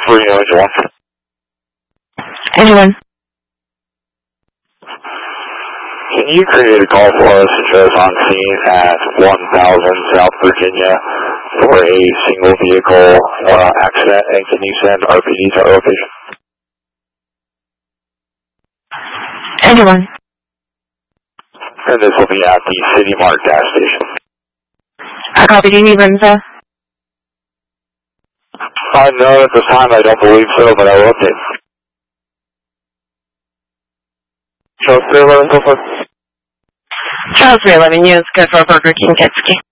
for you, Angel 1. Angel 1. Can you create a call for us and show us on scene at 1000 South Virginia for a single vehicle accident, and can you send RPD to our location? Angel 1. And this will be at the City Mart gas station. I copy. Do you need info? No, at this time I don't believe so, but I will update. Charles 311, so far. Charles 311, yes, go for Burger King Jet Ski.